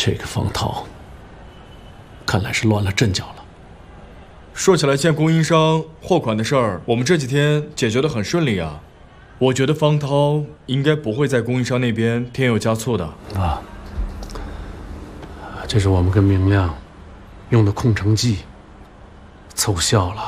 这个方涛，看来是乱了阵脚了。 说起来，见供应商货款的事儿，我们这几天解决得很顺利啊。我觉得方涛应该不会在供应商那边添油加醋的啊。这是我们跟明亮用的空城计，奏效了。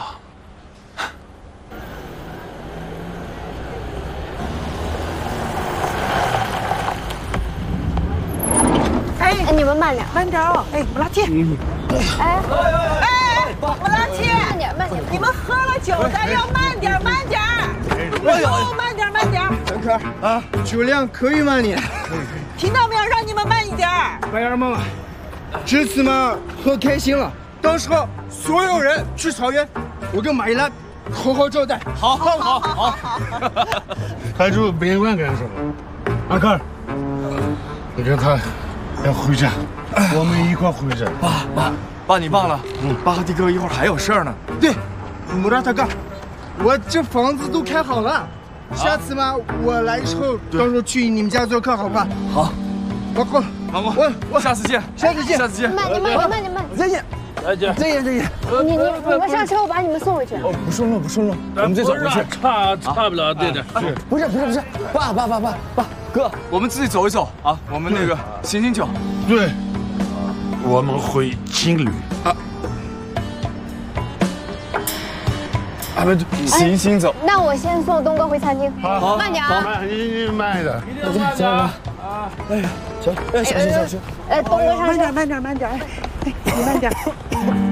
哎，你们慢点， 慢点哦！哎，木拉提， 哎， 木拉提， 慢点，慢点， 你们喝了酒的要慢点，慢点。哎呦，慢点，慢点。 陈科啊，酒量可以吗你？ 听到没有？让你们慢一点。 慢点慢慢。这次嘛，喝开心了，到时候所有人去草原，我跟马一兰好好招待。 好。 还住宾馆干什么？阿克，你跟他要回家，我们一块回家。 爸，你忘了？巴哈迪哥一会儿还有事儿呢。 对，穆拉大哥，我这房子都开好了，下次嘛，我来之后，到时候去你们家做客，好吧？ 好。 老公，我下次见。 下次见。 慢点。 再见。 你们上车，我把你们送回去。 哦，不送了，我们再走回去。 差不了对的。 不是，爸，哥， 我们自己走一走啊，我们那个醒酒。 对，我们会青旅。 行走。 那我先送东哥回餐厅。 好， 慢点啊。 你慢点。 走吧。哎呀，小心。 东哥上车。 慢点。哎，你慢点。